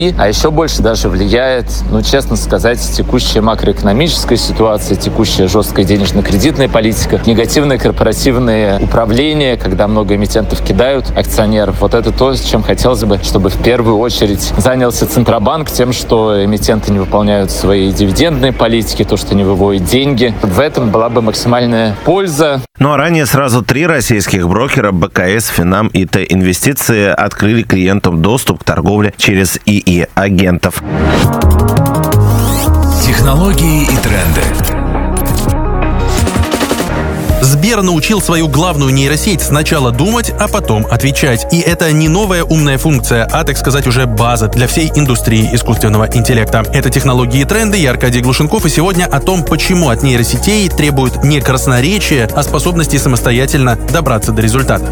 А еще больше даже влияет, честно сказать, текущая макроэкономическая ситуация, текущая жесткая денежно-кредитная политика, негативное корпоративное управление, когда много эмитентов кидают акционеров. Вот это то, чем хотелось бы, чтобы в первую очередь занялся Центробанк, тем, что эмитенты не выполняют свои дивидендные политики, то, что не выводят деньги. В этом была бы максимальная польза. А ранее сразу 3 российских брокера БКС, Финам и Т-Инвестиции открыли клиентам доступ к торговле через ИИ-агентов. Технологии и тренды. Сбер научил свою главную нейросеть сначала думать, а потом отвечать. И это не новая умная функция, а, так сказать, уже база для всей индустрии искусственного интеллекта. Это технологии и тренды. Я Аркадий Глушенков, и сегодня о том, почему от нейросетей требуют не красноречия, а способности самостоятельно добраться до результата.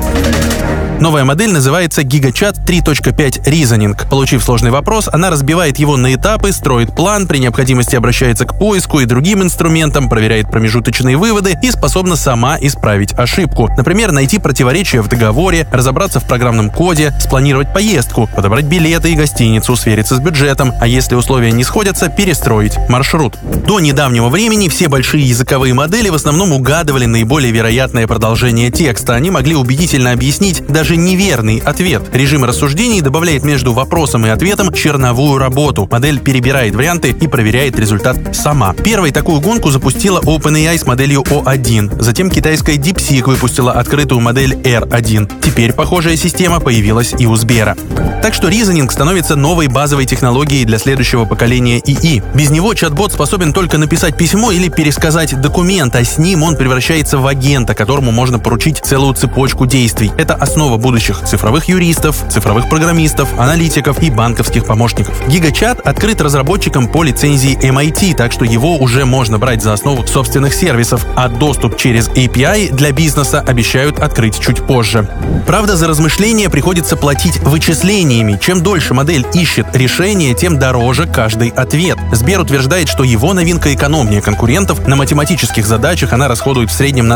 Новая модель называется GigaChat 3.5 Reasoning. Получив сложный вопрос, она разбивает его на этапы, строит план, при необходимости обращается к поиску и другим инструментам, проверяет промежуточные выводы и способна сама исправить ошибку. Например, найти противоречия в договоре, разобраться в программном коде, спланировать поездку, подобрать билеты и гостиницу, свериться с бюджетом, а если условия не сходятся, перестроить маршрут. До недавнего времени все большие языковые модели в основном угадывали наиболее вероятное продолжение текста. Они могли убедительно объяснить даже неверный ответ. Режим рассуждений добавляет между вопросом и ответом черновую работу. Модель перебирает варианты и проверяет результат сама. Первой такую гонку запустила OpenAI с моделью O1. Затем китайская DeepSeek выпустила открытую модель R1. Теперь похожая система появилась и у Сбера. Так что Reasoning становится новой базовой технологией для следующего поколения ИИ. Без него чат-бот способен только написать письмо или пересказать документ, а с ним он превращается в агента, которому можно поручить целую цепочку действий. Это основа будущих цифровых юристов, цифровых программистов, аналитиков и банковских помощников. GigaChat открыт разработчикам по лицензии MIT, так что его уже можно брать за основу собственных сервисов, а доступ через API для бизнеса обещают открыть чуть позже. Правда, за размышления приходится платить вычислениями. Чем дольше модель ищет решение, тем дороже каждый ответ. Сбер утверждает, что его новинка экономнее конкурентов. На математических задачах она расходует в среднем на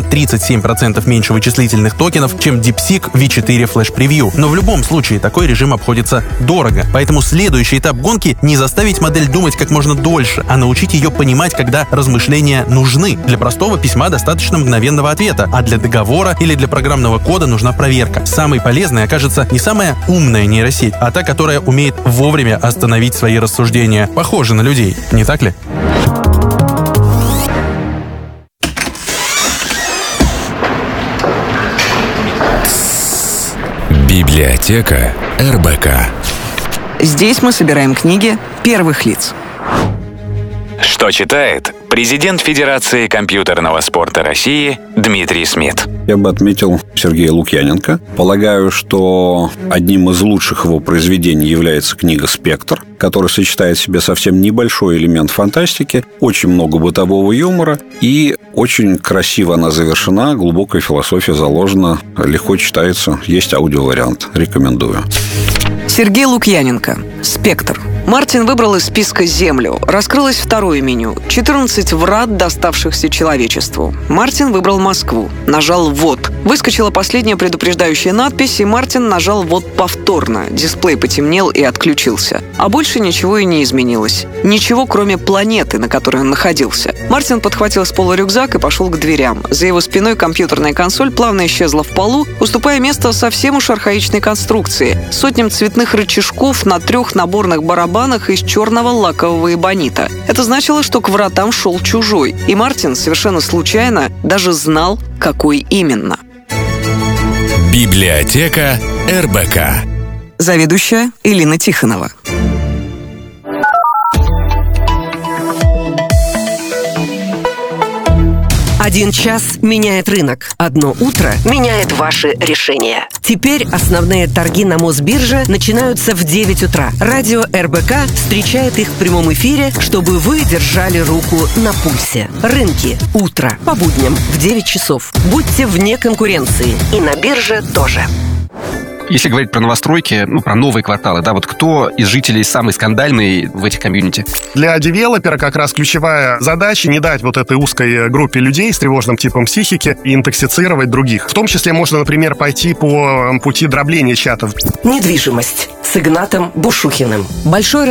37% меньше вычислительных токенов, чем DeepSeek V4 Flash Preview. Но в любом случае такой режим обходится дорого. Поэтому следующий этап гонки — не заставить модель думать как можно дольше, а научить ее понимать, когда размышления нужны. Для простого письма достаточно мгновенного ответа, а для договора или для программного кода нужна проверка. Самой полезной окажется не самая умная нейросеть, а та, которая умеет вовремя остановить свои рассуждения. Похоже на людей, не так ли? Библиотека РБК. Здесь мы собираем книги первых лиц. Что читает президент Федерации компьютерного спорта России Дмитрий Смит? Я бы отметил Сергея Лукьяненко. Полагаю, что одним из лучших его произведений является книга «Спектр», которая сочетает в себе совсем небольшой элемент фантастики, очень много бытового юмора и очень красиво она завершена, глубокая философия заложена, легко читается, есть аудиовариант. Рекомендую. Сергей Лукьяненко. «Спектр». Мартин выбрал из списка Землю. Раскрылось второе меню. 14 врат, доставшихся человечеству. Мартин выбрал Москву. Нажал «Ввод». Выскочила последняя предупреждающая надпись, и Мартин нажал «Ввод» повторно. Дисплей потемнел и отключился. А больше ничего и не изменилось. Ничего, кроме планеты, на которой он находился. Мартин подхватил с пола рюкзак и пошел к дверям. За его спиной компьютерная консоль плавно исчезла в полу, уступая место совсем уж архаичной конструкции. Сотням цветных рычажков на 3 наборных барабанах из черного лакового эбонита. Это значило, что к вратам шел чужой. И Мартин совершенно случайно даже знал, какой именно. Библиотека РБК. Заведующая Элина Тихонова. Один час меняет рынок. Одно утро меняет ваши решения. Теперь основные торги на Мосбирже начинаются в 9 утра. Радио РБК встречает их в прямом эфире, чтобы вы держали руку на пульсе. Рынки. Утро. По будням в 9 часов. Будьте вне конкуренции. И на бирже тоже. Если говорить про новостройки, про новые кварталы, да, вот кто из жителей самый скандальный в этих комьюнити? Для девелопера как раз ключевая задача не дать вот этой узкой группе людей с тревожным типом психики интоксицировать других. В том числе можно, например, пойти по пути дробления чатов. Недвижимость с Игнатом Бушухиным. Большой